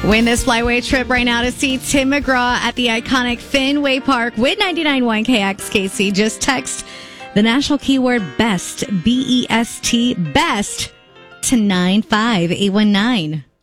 Win this flyway trip right now to see Tim McGraw at the iconic Fenway Park with 99.1 KXKC. Just text the national keyword BEST, BEST, BEST to 95819.